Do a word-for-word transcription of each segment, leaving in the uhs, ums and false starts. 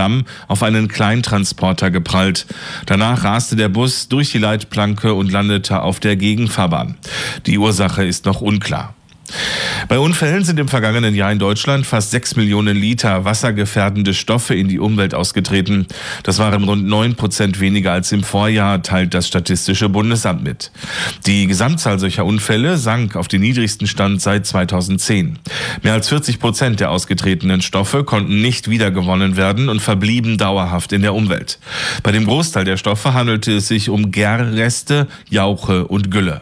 Damm auf einen Kleintransporter geprallt. Danach raste der Bus durch die Leitplanke und landete auf der Gegenfahrbahn. Die Ursache ist noch unklar. Bei Unfällen sind im vergangenen Jahr in Deutschland fast sechs Millionen Liter wassergefährdende Stoffe in die Umwelt ausgetreten. Das waren rund neun Prozent weniger als im Vorjahr, teilt das Statistische Bundesamt mit. Die Gesamtzahl solcher Unfälle sank auf den niedrigsten Stand seit zweitausendzehn. Mehr als vierzig Prozent der ausgetretenen Stoffe konnten nicht wiedergewonnen werden und verblieben dauerhaft in der Umwelt. Bei dem Großteil der Stoffe handelte es sich um Gärreste, Jauche und Gülle.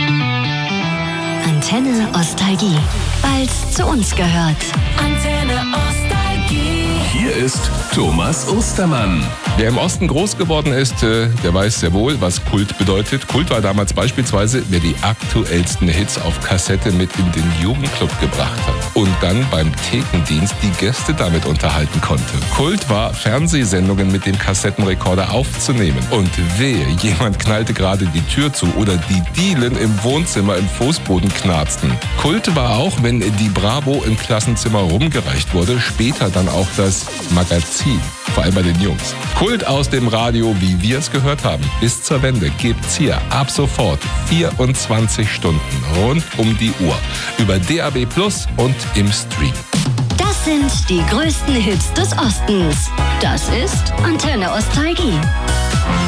Antenne Ostalgie, weil's zu uns gehört. Antenne Ostalgie. Hier ist Thomas Ostermann. Wer im Osten groß geworden ist, der weiß sehr wohl, was Kult bedeutet. Kult war damals beispielsweise, wer die aktuellsten Hits auf Kassette mit in den Jugendclub gebracht hat und dann beim Thekendienst die Gäste damit unterhalten konnte. Kult war, Fernsehsendungen mit dem Kassettenrekorder aufzunehmen. Und wehe, jemand knallte gerade die Tür zu oder die Dielen im Wohnzimmer im Fußboden knarzten. Kult war auch, wenn die Bravo im Klassenzimmer rumgereicht wurde, später dann auch das Magazin, vor allem bei den Jungs. Kult aus dem Radio, wie wir es gehört haben, bis zur Wende gibt's hier ab sofort vierundzwanzig Stunden rund um die Uhr über D A B Plus und im Stream. Das sind die größten Hits des Ostens. Das ist Antenne Ostalgie.